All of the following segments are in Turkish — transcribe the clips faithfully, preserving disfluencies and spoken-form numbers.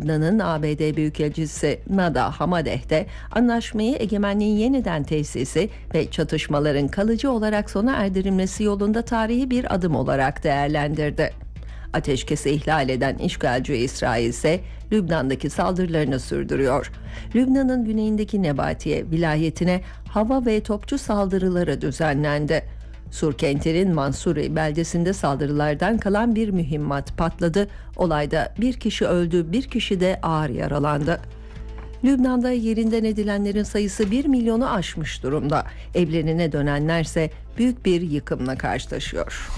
Lübnan'ın A B D Büyükelçisi Nada Hamadeh de anlaşmayı egemenliğin yeniden tesisi ve çatışmaların kalıcı olarak sona erdirilmesi yolunda tarihi bir adım olarak değerlendirdi. Ateşkesi ihlal eden işgalci İsrail ise Lübnan'daki saldırılarını sürdürüyor. Lübnan'ın güneyindeki Nebatiye vilayetine hava ve topçu saldırıları düzenlendi. Sur kentinin Mansuri beldesinde saldırılardan kalan bir mühimmat patladı. Olayda bir kişi öldü, bir kişi de ağır yaralandı. Lübnan'da yerinden edilenlerin sayısı bir milyonu aşmış durumda. Evlerine dönenlerse büyük bir yıkımla karşılaşıyor.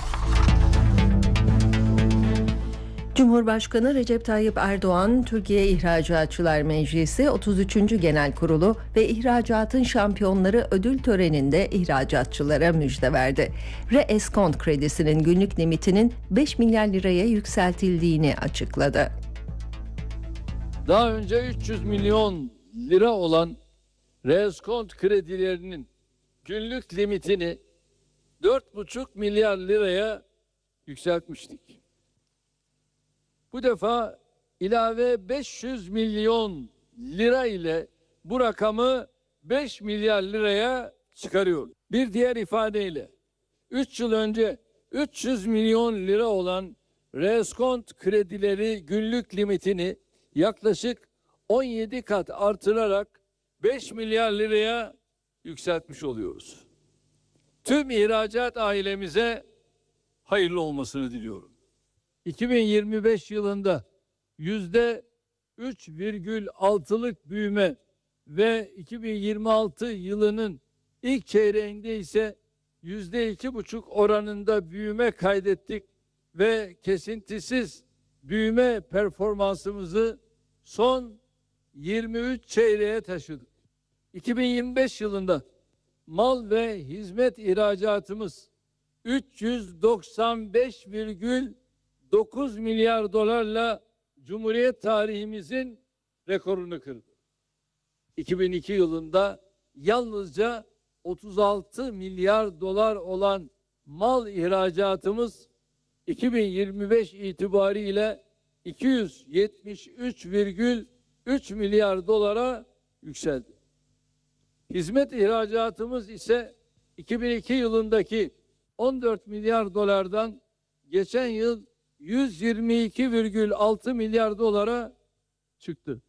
Cumhurbaşkanı Recep Tayyip Erdoğan, Türkiye İhracatçılar Meclisi otuz üçüncü Genel Kurulu ve İhracatın Şampiyonları ödül töreninde ihracatçılara müjde verdi. Re-eskont kredisinin günlük limitinin beş milyar liraya yükseltildiğini açıkladı. Daha önce üç yüz milyon lira olan re-eskont kredilerinin günlük limitini dört buçuk milyar liraya yükseltmiştik. Bu defa ilave beş yüz milyon lira ile bu rakamı beş milyar liraya çıkarıyor. Bir diğer ifadeyle üç yıl önce üç yüz milyon lira olan re-eskont kredileri günlük limitini yaklaşık on yedi kat artırarak beş milyar liraya yükseltmiş oluyoruz. Tüm ihracat ailemize hayırlı olmasını diliyorum. iki bin yirmi beş yılında yüzde üç virgül altılık büyüme ve iki bin yirmi altı yılının ilk çeyreğinde ise yüzde iki buçuk oranında büyüme kaydettik ve kesintisiz büyüme performansımızı son yirmi üç çeyreğe taşıdık. iki bin yirmi beş yılında mal ve hizmet ihracatımız üç yüz doksan beş virgül dokuz milyar dolarla Cumhuriyet tarihimizin rekorunu kırdı. iki bin iki yılında yalnızca otuz altı milyar dolar olan mal ihracatımız iki bin yirmi beş itibariyle iki yüz yetmiş üç virgül üç milyar dolara yükseldi. Hizmet ihracatımız ise iki bin iki yılındaki on dört milyar dolardan geçen yıl yüz yirmi iki virgül altı milyar dolara çıktı.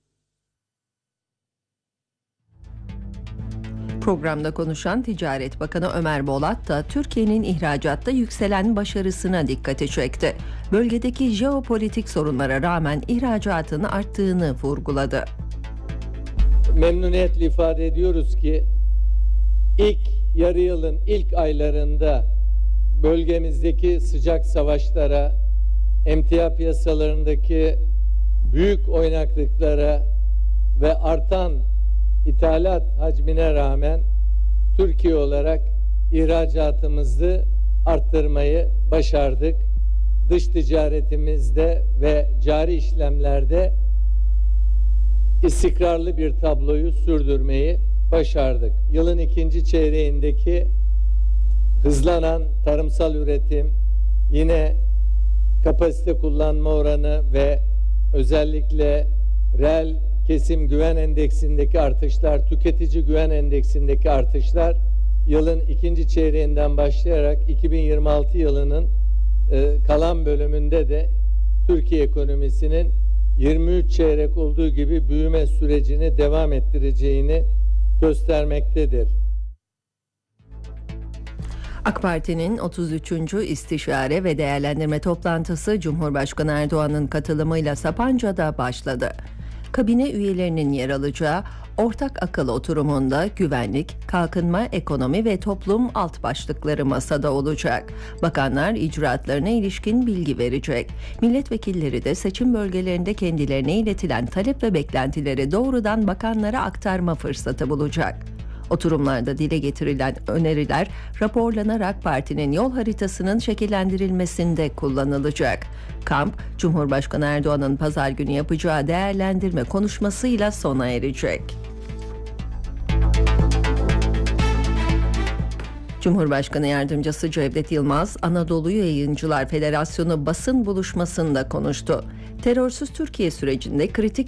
Programda konuşan Ticaret Bakanı Ömer Bolat da Türkiye'nin ihracatta yükselen başarısına dikkati çekti. Bölgedeki jeopolitik sorunlara rağmen ihracatın arttığını vurguladı. Memnuniyetle ifade ediyoruz ki ilk yarı yılın ilk aylarında bölgemizdeki sıcak savaşlara, emtia piyasalarındaki büyük oynaklıklara ve artan ithalat hacmine rağmen Türkiye olarak ihracatımızı arttırmayı başardık. Dış ticaretimizde ve cari işlemlerde istikrarlı bir tabloyu sürdürmeyi başardık. Yılın ikinci çeyreğindeki hızlanan tarımsal üretim, yine kapasite kullanma oranı ve özellikle reel kesim güven endeksindeki artışlar, tüketici güven endeksindeki artışlar yılın ikinci çeyreğinden başlayarak iki bin yirmi altı yılının e, kalan bölümünde de Türkiye ekonomisinin yirmi üç çeyrek olduğu gibi büyüme sürecini devam ettireceğini göstermektedir. AK Parti'nin otuz üçüncü İstişare ve Değerlendirme Toplantısı Cumhurbaşkanı Erdoğan'ın katılımıyla Sapanca'da başladı. Kabine üyelerinin yer alacağı ortak akıl oturumunda güvenlik, kalkınma, ekonomi ve toplum alt başlıkları masada olacak. Bakanlar icraatlarına ilişkin bilgi verecek. Milletvekilleri de seçim bölgelerinde kendilerine iletilen talep ve beklentileri doğrudan bakanlara aktarma fırsatı bulacak. Oturumlarda dile getirilen öneriler raporlanarak partinin yol haritasının şekillendirilmesinde kullanılacak. Kamp, Cumhurbaşkanı Erdoğan'ın pazar günü yapacağı değerlendirme konuşmasıyla sona erecek. Cumhurbaşkanı Yardımcısı Cevdet Yılmaz, Anadolu Yayıncılar Federasyonu basın buluşmasında konuştu. Terörsüz Türkiye sürecinde kritik